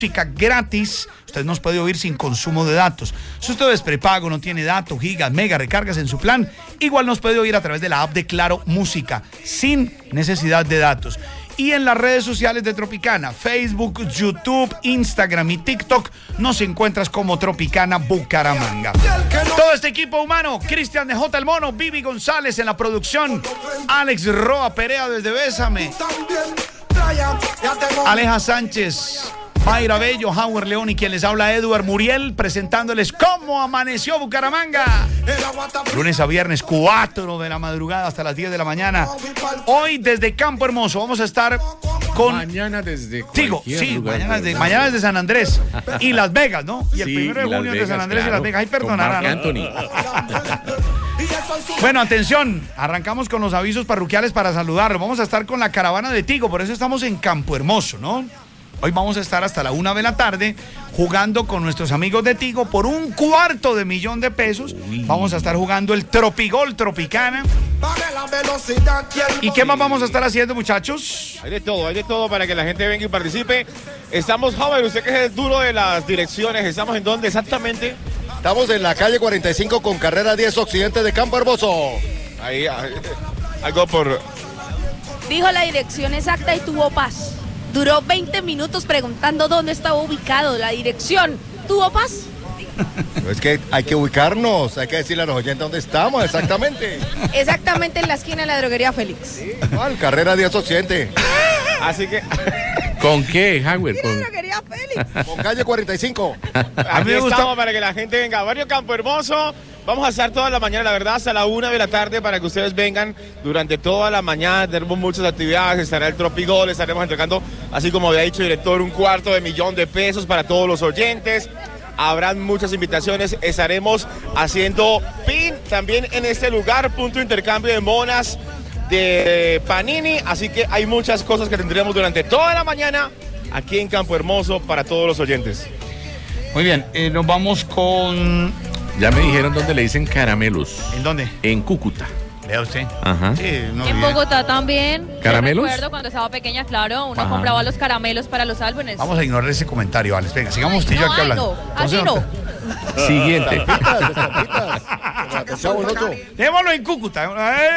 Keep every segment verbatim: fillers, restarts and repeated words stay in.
música gratis. Usted nos puede oír sin consumo de datos. Si usted es prepago, no tiene datos, gigas, mega, recargas en su plan, igual nos puede oír a través de la app de Claro Música, sin necesidad de datos. Y en las redes sociales de Tropicana, Facebook, YouTube, Instagram y TikTok, nos encuentras como Tropicana Bucaramanga. Todo este equipo humano, Cristian de J. El Mono, Vivi González en la producción, Alex Roa Perea desde Bésame, Aleja Sánchez, Mayra Bello, Howard León y quien les habla, Eduard Muriel, presentándoles cómo amaneció Bucaramanga. Lunes a viernes, cuatro de la madrugada hasta las diez de la mañana. Hoy desde Campo Hermoso vamos a estar con... Mañana desde Digo, sí, mañana desde, mañana desde San Andrés y Las Vegas, ¿no? Y el Sí, primero de junio Vegas, de San Andrés claro, y Las Vegas. Ahí perdonarán. Anthony. Bueno, atención, arrancamos con los avisos parroquiales para saludarlo. Vamos a estar con la caravana de Tigo, por eso estamos en Campo Hermoso, ¿no? Hoy vamos a estar hasta la una de la tarde jugando con nuestros amigos de Tigo por un cuarto de millón de pesos. Uy. Vamos a estar jugando el Tropigol Tropicana. ¿Y qué más vamos a estar haciendo, muchachos? Hay de todo, hay de todo para que la gente venga y participe. Estamos, joven, usted que es el duro de las direcciones, ¿estamos en dónde exactamente? Estamos en la calle cuarenta y cinco con carrera diez occidente de Campo Hermoso. Ahí, ahí algo por... Dijo la dirección exacta y tuvo paz. Duró veinte minutos preguntando dónde estaba ubicado, la dirección. ¿Tuvo paz? Es que hay que ubicarnos, hay que decirle a los oyentes dónde estamos exactamente. Exactamente en la esquina de la droguería Félix. Sí, igual, carrera diez occidente. Así que... ¿Con qué, Howard? Con la droguería Félix. Con calle cuarenta y cinco. A mí me gusta para que la gente venga. Barrio Campo Hermoso. Vamos a estar toda la mañana, la verdad, hasta la una de la tarde para que ustedes vengan durante toda la mañana. Tenemos muchas actividades, estará el Tropigol, estaremos entregando, así como había dicho el director, un cuarto de millón de pesos para todos los oyentes. Habrán muchas invitaciones, estaremos haciendo pin también en este lugar, punto de intercambio de monas de Panini, así que hay muchas cosas que tendremos durante toda la mañana aquí en Campo Hermoso para todos los oyentes. Muy bien, eh, nos vamos con... Ya me dijeron dónde le dicen caramelos. ¿En dónde? En Cúcuta. Vea usted. Ajá. Sí, no En bien. Bogotá también. ¿Caramelos? Yo recuerdo cuando estaba pequeña, claro, uno Ajá. compraba los caramelos para los álbumes. Vamos a ignorar ese comentario, Alex. Venga, sigamos usted y yo no, aquí ay, hablando. no, así Entonces, no. Siguiente. Démoslo en Cúcuta.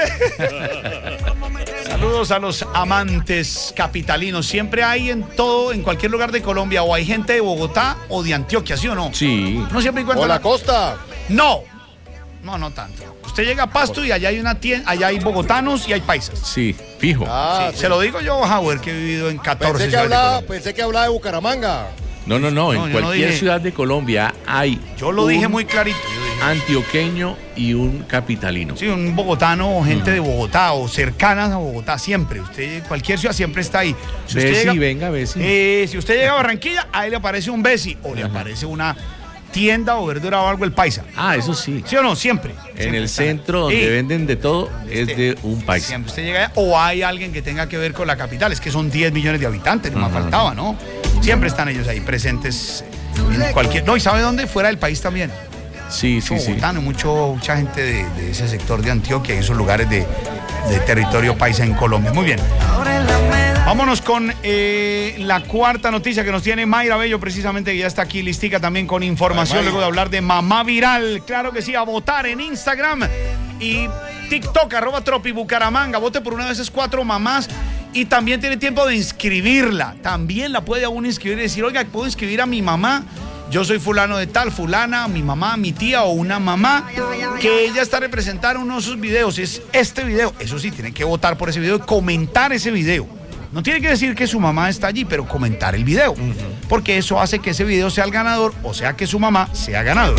Saludos a los amantes capitalinos. Siempre hay en todo, en cualquier lugar de Colombia, o hay gente de Bogotá o de Antioquia, ¿sí o no? Sí. No siempre encuentra. O la costa. No. No, no tanto. Usted llega a Pasto y allá hay una tienda, allá hay bogotanos y hay paisas. Sí, fijo. Ah, Sí, se lo digo yo, Howard, que he vivido en catorce Pensé que, ciudades de hablaba, Colombia. pensé que hablaba de Bucaramanga. No, no, no. No, En yo no cualquier dije- ciudad de Colombia hay Yo lo un dije muy clarito. Yo dije, antioqueño y un capitalino. sí, un bogotano o gente de Bogotá o cercanas a Bogotá, siempre. Usted, cualquier ciudad siempre está ahí. Si usted Besi, llega- venga, Besi. Eh, si usted llega a Barranquilla, ahí le aparece un Besi o le aparece una tienda o verdura o algo el paisa. Ah, eso sí. ¿Sí o no? Siempre. En Siempre el está. centro donde Sí. venden de todo Donde es esté. de un país. Siempre usted llega allá, o hay alguien que tenga que ver con la capital. Es que son diez millones de habitantes, no más Ajá. faltaba, ¿no? Siempre están ellos ahí presentes en cualquier... No, ¿y sabe dónde? Fuera del país también. Sí, sí, Mucho sí. bogotano, mucho, mucha gente de, de ese sector de Antioquia y esos lugares de, de territorio paisa en Colombia. Muy bien. Vámonos con eh, la cuarta noticia que nos tiene Mayra Bello, precisamente, que ya está aquí listica también con información, Ay, luego de hablar de Mamá Viral. Claro que sí, a votar en Instagram y TikTok, arroba Tropi Bucaramanga. Vote por una de esas cuatro mamás y también tiene tiempo de inscribirla. También la puede aún inscribir y decir, oiga, ¿puedo inscribir a mi mamá? Yo soy fulano de tal, fulana, mi mamá, mi tía o una mamá que ella está representando uno de sus videos. Es este video. Eso sí, tienen que votar por ese video y comentar ese video. No tiene que decir que su mamá está allí, pero comentar el video. Porque eso hace que ese video sea el ganador, o sea que su mamá sea ganador.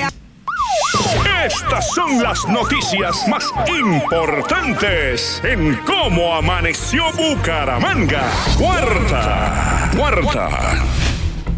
Estas son las noticias más importantes en Cómo Amaneció Bucaramanga. Cuarta, cuarta.